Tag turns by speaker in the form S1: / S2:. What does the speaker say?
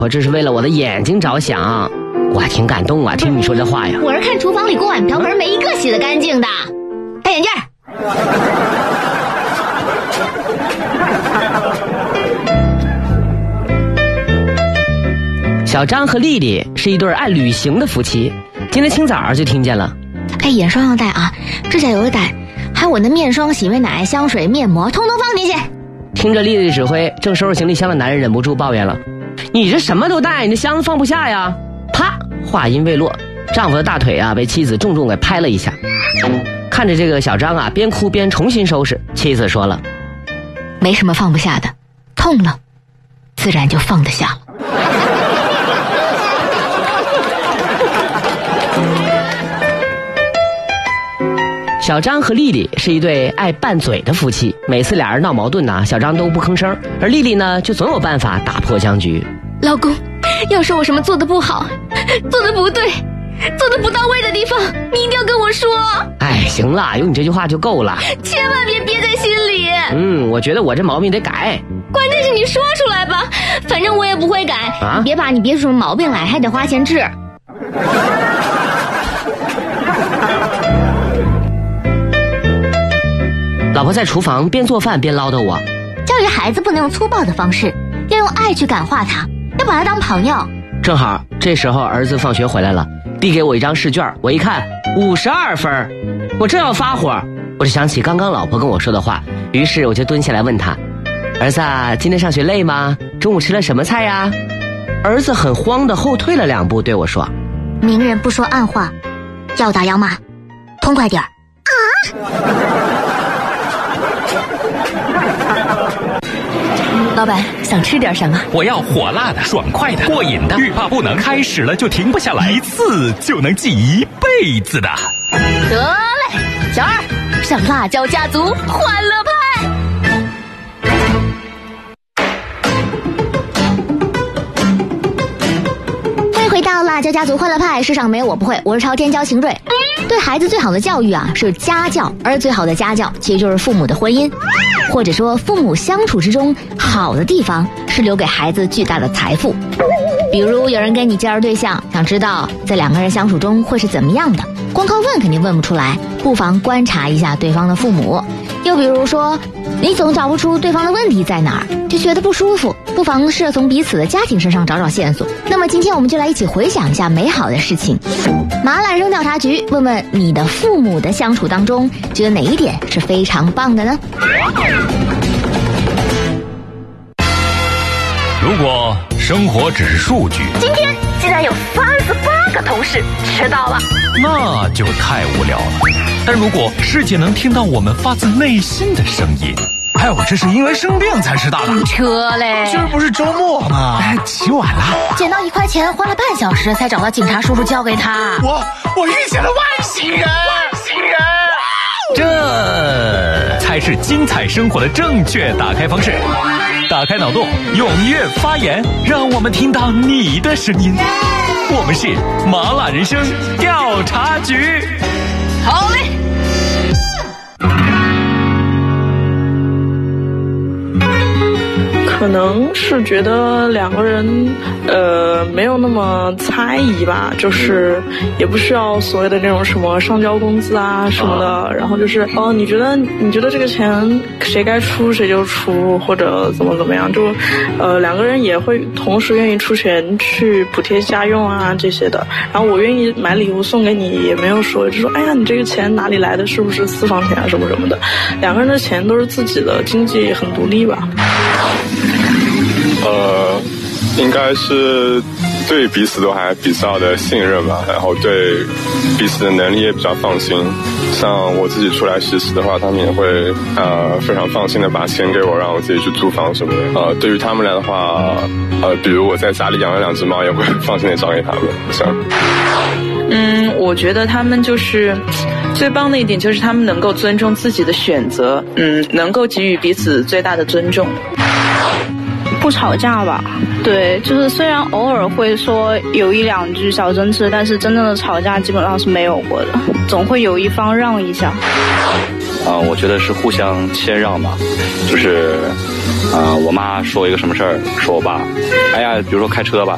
S1: 我这是为了我的眼睛着想。我还挺感动啊，听你说这话呀。
S2: 我是看厨房里锅碗瓢盆没一个洗得干净的。戴眼镜。
S1: 小张和丽丽是一对爱旅行的夫妻，今天清早就听见了。
S2: 哎，眼霜要带啊，指甲油要带，还有我的面霜、洗面奶、香水、面膜，通通放进去。
S1: 听着丽丽的指挥，正收拾行李箱的男人忍不住抱怨了：“你这什么都带，你这箱子放不下呀！”啪，话音未落，丈夫的大腿啊被妻子重重给拍了一下。看着这个小张啊边哭边重新收拾，妻子说了：“
S2: 没什么放不下的，痛了，自然就放得下了。”
S1: 小张和丽丽是一对爱拌嘴的夫妻，每次俩人闹矛盾呢，小张都不吭声，而丽丽呢就总有办法打破僵局。
S2: 老公，要是我什么做的不好，做的不对，做的不到位的地方，你一定要跟我说。
S1: 哎，行了，有你这句话就够了，
S2: 千万别憋在心里。
S1: 我觉得我这毛病得改。
S2: 关键是你说出来吧，反正我也不会改啊。你别憋出什么毛病来，还得花钱治。
S1: 老婆在厨房边做饭边唠叨我：
S2: 教育孩子不能用粗暴的方式，要用爱去感化他，要把他当朋友。
S1: 正好这时候儿子放学回来了，递给我一张试卷，我一看52分，我正要发火，我就想起刚刚老婆跟我说的话，于是我就蹲下来问他：儿子啊，今天上学累吗？中午吃了什么菜呀？儿子很慌地后退了2步对我说：
S2: 明人不说暗话，要打要骂，痛快点儿啊！老板，想吃点什么？
S3: 我要火辣的、爽快的、过瘾的，欲罢不能，开始了就停不下来，一次就能记一辈子的。
S2: 得嘞，小二，上辣椒家族欢乐派。欢迎回到辣椒家族欢乐派，世上没有我不会，我是朝天椒邢瑞。对孩子最好的教育啊是家教，而最好的家教其实就是父母的婚姻，或者说父母相处之中好的地方是留给孩子巨大的财富。比如有人跟你介绍对象，想知道在2个人相处中会是怎么样的，光靠问肯定问不出来，不妨观察一下对方的父母。又比如说你总找不出对方的问题在哪儿，就觉得不舒服，不妨试着从彼此的家庭身上找找线索。那么今天我们就来一起回想一下美好的事情。麻辣人生调查局问问你的父母的相处当中，觉得哪一点是非常棒的呢？
S3: 如果生活只是数据，
S2: 今天竟然有38个同事迟到了，
S3: 那就太无聊了。但如果世界能听到我们发自内心的声音，
S4: 哎，我这是因为生病才迟到的。
S2: 车嘞，
S4: 今儿不是周末吗？
S3: 哎，起晚了，
S2: 捡到1块钱花了半小时才找到警察叔叔交给他。
S4: 我遇见了外星人，
S3: 这才是精彩生活的正确打开方式。打开脑洞，踊跃发言，让我们听到你的声音。我们是麻辣人生调查局。
S2: 好嘞。
S5: 可能是觉得2个人没有那么猜疑吧，就是也不需要所谓的那种什么上交工资啊什么的，然后就是你觉得这个钱谁该出谁就出，或者怎么样，就2个人也会同时愿意出钱去补贴家用啊这些的，然后我愿意买礼物送给你，也没有说就说哎呀你这个钱哪里来的，是不是私房钱啊什么什么的，2个人的钱都是自己的，经济很独立吧。
S6: 应该是对彼此都还比较的信任吧，然后对彼此的能力也比较放心。像我自己出来实习的话，他们也会非常放心的把钱给我，让我自己去租房什么的。对于他们来的话，比如我在家里养了2只猫，也会放心的交给他们。这样。
S5: 我觉得他们就是最棒的一点，就是他们能够尊重自己的选择，能够给予彼此最大的尊重。
S7: 不吵架吧，对，就是虽然偶尔会说有1、2句小争执，但是真正的吵架基本上是没有过的，总会有一方让一下。
S8: 我觉得是互相谦让吧，就是我妈说一个什么事儿，说我爸，哎呀，比如说开车吧，